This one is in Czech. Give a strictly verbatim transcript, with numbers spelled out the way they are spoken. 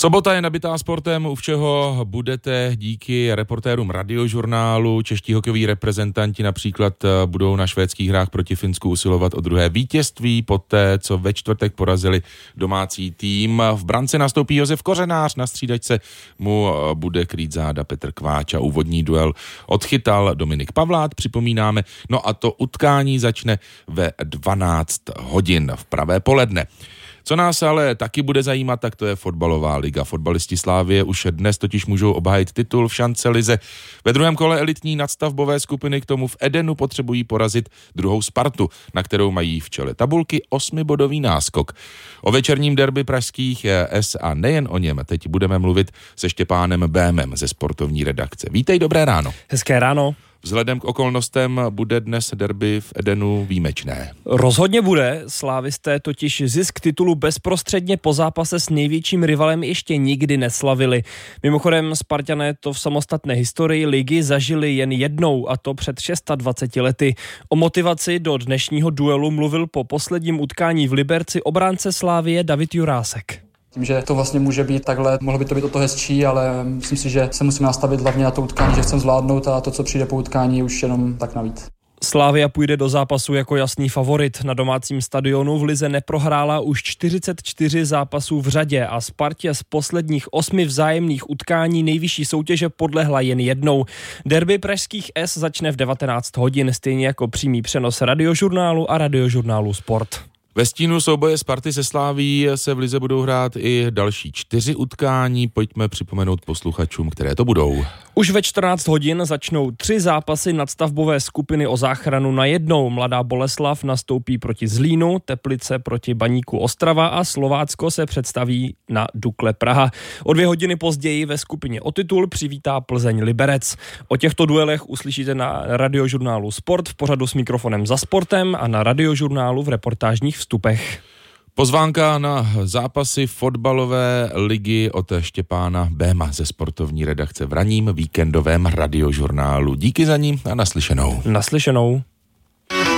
Sobota je nabitá sportem, u všeho budete díky reportérům Radiožurnálu. Čeští hokejoví reprezentanti například budou na švédských hrách proti Finsku usilovat o druhé vítězství, poté co ve čtvrtek porazili domácí tým. V brance nastoupí Josef Kořenář, na střídačce mu bude krýt záda Petr Kváč a úvodní duel odchytal Dominik Pavlát, připomínáme. No a to utkání začne ve dvanáct hodin v pravé poledne. Co nás ale taky bude zajímat, tak to je fotbalová liga. Fotbalisti Slavie už dnes totiž můžou obhájit titul v šance lize. Ve druhém kole elitní nadstavbové skupiny k tomu v Edenu potřebují porazit druhou Spartu, na kterou mají v čele tabulky osmibodový náskok. O večerním derby pražských S a nejen o něm teď budeme mluvit se Štěpánem Bémem ze sportovní redakce. Vítej, dobré ráno. Hezké ráno. Vzhledem k okolnostem bude dnes derby v Edenu výjimečné. Rozhodně bude. Slávisté totiž zisk titulu bezprostředně po zápase s největším rivalem ještě nikdy neslavili. Mimochodem Spartané to v samostatné historii ligy zažili jen jednou, a to před dvaceti šesti lety. O motivaci do dnešního duelu mluvil po posledním utkání v Liberci obránce Slavie David Jurásek. Tím, že to vlastně může být takhle, mohlo by to být o to hezčí, ale myslím si, že se musíme nastavit hlavně na to utkání, že chceme zvládnout a to, co přijde po utkání, už jenom tak navíc. Slavia půjde do zápasu jako jasný favorit. Na domácím stadionu v lize neprohrála už čtyřicet čtyři zápasů v řadě a Spartě z posledních osmi vzájemných utkání nejvyšší soutěže podlehla jen jednou. Derby pražských S začne v devatenáct hodin, stejně jako přímý přenos Radiožurnálu a Radiožurnálu Sport. Ve stínu souboje Sparty se Slavií se v lize budou hrát i další čtyři utkání. Pojďme připomenout posluchačům, které to budou. Už ve čtrnáct hodin začnou tři zápasy nadstavbové skupiny o záchranu na jednou. Mladá Boleslav nastoupí proti Zlínu, Teplice proti Baníku Ostrava a Slovácko se představí na Dukle Praha. O dvě hodiny později ve skupině o titul přivítá Plzeň Liberec. O těchto duelech uslyšíte na Radiožurnálu Sport v pořadu S mikrofonem za sportem a na Radiožurnálu v reportážních vstupech. Pozvánka na zápasy fotbalové ligy od Štěpána Béma ze sportovní redakce v ranním víkendovém Radiožurnálu. Díky za ní a naslyšenou. Naslyšenou.